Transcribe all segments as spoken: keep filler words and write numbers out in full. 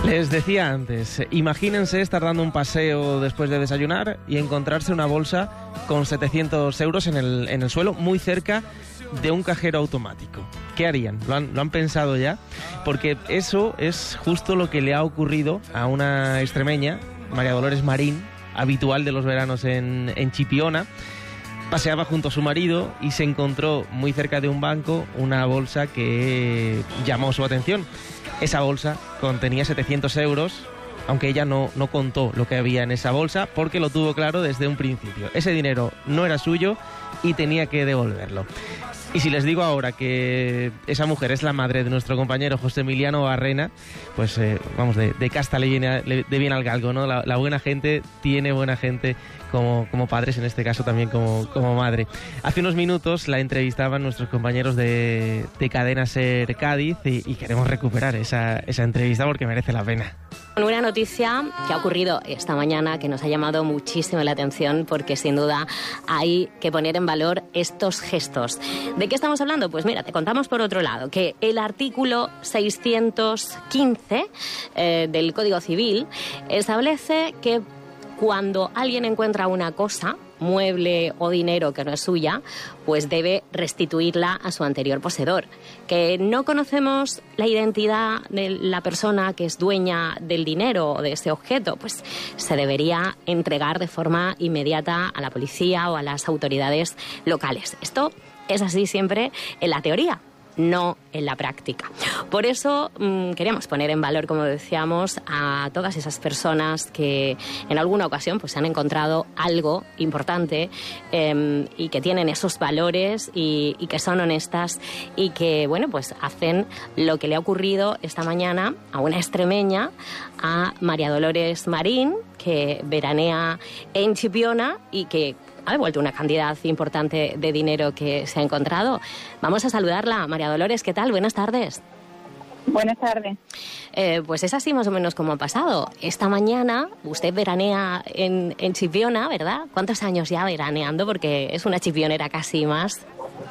Les decía antes, imagínense estar dando un paseo después de desayunar y encontrarse una bolsa con setecientos euros en el, en el suelo, muy cerca de un cajero automático. ¿Qué harían? ¿Lo han, lo han pensado ya? Porque eso es justo lo que le ha ocurrido a una extremeña, María Dolores Marín, habitual de los veranos en, en Chipiona. Paseaba junto a su marido y se encontró muy cerca de un banco una bolsa que llamó su atención. Esa bolsa contenía setecientos euros, aunque ella no, no contó lo que había en esa bolsa porque lo tuvo claro desde un principio. Ese dinero no era suyo y tenía que devolverlo. Y si les digo ahora que esa mujer es la madre de nuestro compañero José Emiliano Barrena, pues eh, vamos, de, de casta le viene, le, de bien al galgo, ¿no? La, la buena gente tiene buena gente como, como padres, en este caso también como, como madre. Hace unos minutos la entrevistaban nuestros compañeros de, de Cadena Ser Cádiz y, y queremos recuperar esa, esa entrevista porque merece la pena. Una noticia que ha ocurrido esta mañana que nos ha llamado muchísimo la atención porque sin duda hay que poner en valor estos gestos. ¿De qué estamos hablando? Pues mira, te contamos por otro lado que el artículo seiscientos quince eh, del Código Civil establece que cuando alguien encuentra una cosa, mueble o dinero que no es suya, pues debe restituirla a su anterior poseedor. Que no conocemos la identidad de la persona que es dueña del dinero o de ese objeto, pues se debería entregar de forma inmediata a la policía o a las autoridades locales. Esto es así siempre en la teoría, no en la práctica. Por eso mmm, queríamos poner en valor, como decíamos, a todas esas personas que en alguna ocasión pues han encontrado algo importante eh, y que tienen esos valores y, y que son honestas y que, bueno, pues hacen lo que le ha ocurrido esta mañana a una extremeña, a María Dolores Marín, que veranea en Chipiona y que ha devuelto una cantidad importante de dinero que se ha encontrado. Vamos a saludarla. María Dolores, ¿qué tal? Buenas tardes. Buenas tardes. Eh, pues es así más o menos como ha pasado. Esta mañana usted veranea en, en Chipiona, ¿verdad? ¿Cuántos años ya veraneando? Porque es una chipionera casi más.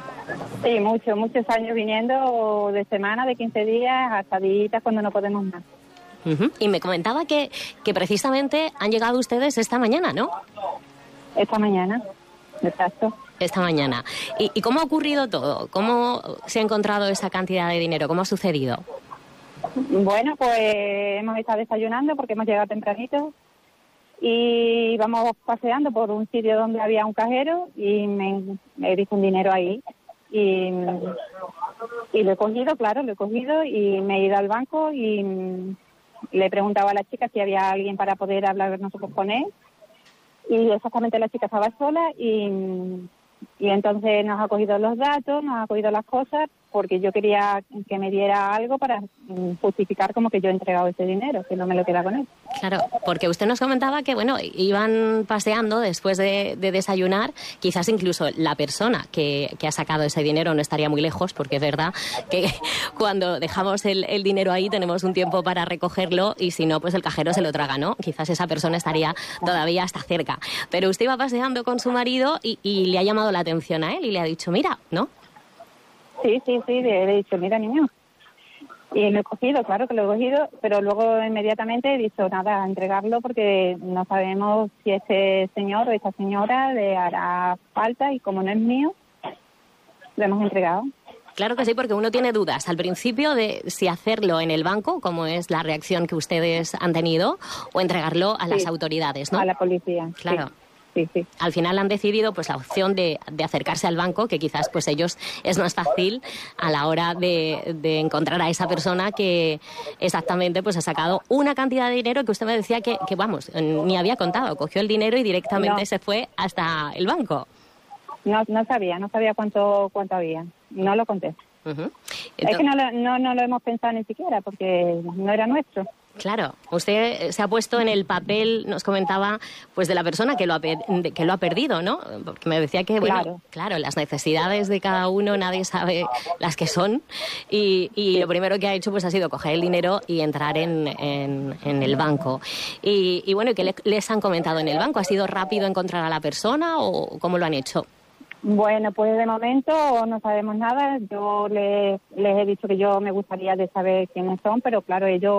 Sí, muchos, muchos años viniendo de semana, de quince días, hasta días cuando no podemos más. Uh-huh. Y me comentaba que, que precisamente han llegado ustedes esta mañana, ¿no? Esta mañana, exacto. Esta mañana. ¿Y, ¿Y cómo ha ocurrido todo? ¿Cómo se ha encontrado esa cantidad de dinero? ¿Cómo ha sucedido? Bueno, pues hemos estado desayunando porque hemos llegado tempranito y vamos paseando por un sitio donde había un cajero y me, me he visto un dinero ahí y, y lo he cogido, claro, lo he cogido y me he ido al banco y le he preguntado a la chica si había alguien para poder hablar nosotros con él. Y exactamente la chica estaba sola y, y entonces nos ha cogido los datos, nos ha cogido las cosas, porque yo quería que me diera algo para justificar como que yo he entregado ese dinero, que no me lo queda con él. Claro, porque usted nos comentaba que, bueno, iban paseando después de, de desayunar, quizás incluso la persona que, que ha sacado ese dinero no estaría muy lejos, porque es verdad que cuando dejamos el, el dinero ahí tenemos un tiempo para recogerlo y si no, pues el cajero se lo traga, ¿no? Quizás esa persona estaría todavía hasta cerca. Pero usted iba paseando con su marido y, y le ha llamado la atención a él y le ha dicho, mira, ¿no? Sí, sí, sí, le he dicho, mira, niño. Y lo he cogido, claro que lo he cogido, pero luego inmediatamente he dicho, nada, a entregarlo porque no sabemos si este señor o esta señora le hará falta y como no es mío, lo hemos entregado. Claro que sí, porque uno tiene dudas al principio de si hacerlo en el banco, como es la reacción que ustedes han tenido, o entregarlo a las sí, autoridades, ¿no? A la policía. Claro. Sí. Sí, sí. Al final han decidido pues la opción de, de acercarse al banco, que quizás pues ellos es más fácil a la hora de, de encontrar a esa persona que exactamente pues ha sacado una cantidad de dinero que usted me decía que, que vamos, ni había contado. Cogió el dinero y directamente no. se fue hasta el banco. No, no sabía, no sabía cuánto cuánto había. No lo conté. Uh-huh. Entonces, es que no lo, no, no lo hemos pensado ni siquiera porque no era nuestro. Claro, usted se ha puesto en el papel, nos comentaba, pues de la persona que lo ha, que lo ha perdido, ¿no? Porque me decía que, bueno, claro, claro las necesidades de cada uno, nadie sabe las que son, y, y sí. lo primero que ha hecho pues ha sido coger el dinero y entrar en, en, en el banco. Y, y bueno, ¿qué le, les han comentado en el banco? ¿Ha sido rápido encontrar a la persona o cómo lo han hecho? Bueno, pues de momento no sabemos nada. Yo les, les he dicho que yo me gustaría de saber quiénes son, pero claro, ellos